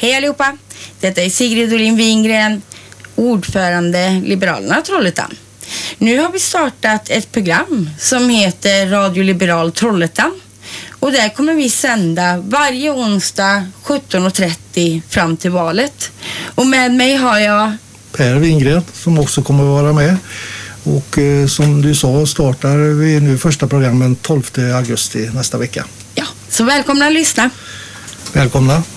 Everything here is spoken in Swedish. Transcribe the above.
Hej allihopa! Detta är Sigrid Olin Wingren, ordförande Liberalerna Trollhättan. Nu har vi startat ett program som heter Radio Liberal Trollhättan. Och där kommer vi sända varje onsdag 17.30 fram till valet. Och med mig har jag Per Wingren som också kommer att vara med. Och som du sa startar vi nu första programmen 12 augusti nästa vecka. Ja, så välkomna att lyssna. Välkomna.